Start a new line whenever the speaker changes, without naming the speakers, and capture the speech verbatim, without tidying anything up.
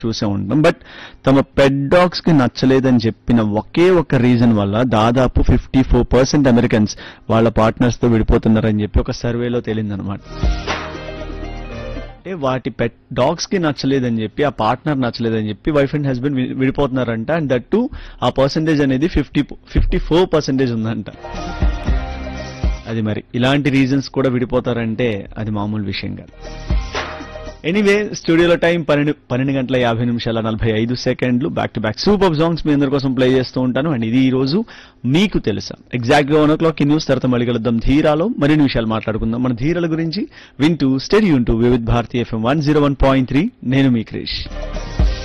చూసే ఉంటాం. బట్ తమ పెట్ డాగ్స్ కి నచ్చలేదని చెప్పిన ఒకే ఒక రీజన్ వల్ల దాదాపు ఫిఫ్టీ ఫోర్ పర్సెంట్ అమెరికన్స్ వాళ్ళ పార్ట్నర్స్ తో విడిపోతున్నారని చెప్పి ఒక సర్వేలో తేలిందనమాట. అంటే వాటి పెట్ డాగ్స్ కి నచ్చలేదని చెప్పి, ఆ పార్ట్నర్ నచ్చలేదని చెప్పి wife and husband విడిపోతున్నారంట. And that to ఆ పర్సెంటేజ్ అనేది ఫిఫ్టీ ఫిఫ్టీ ఫోర్ పర్సెంటేజ్ ఉందంట. అది మరి ఇలాంటి రీజన్స్ కూడా విడిపోతారంటే అది మామూలు విషయం కాదు. ఎనీవే, స్టూడియోలో టైం పన్నెండు పన్నెండు గంటల యాభై నిమిషాల నలభై ఐదు సెకండ్లు. Back to back super songs మీ అందరి కోసం ప్లే చేస్తూ ఉంటాను. అండ్ ఇది ఈ రోజు మీకు తెలుసా. ఎగ్జాక్ట్ గా వన్ ఓ క్లాక్ ఈ న్యూస్ తర్వాత మళ్ళీ కలుద్దాం ధీరాలో. మరిన్ని విషయాలు మాట్లాడుకుందాం మన ధీరల గురించి. వింటూ stadium to Vividh Bharati FM one zero one point three. నేను మీ క్రిష్.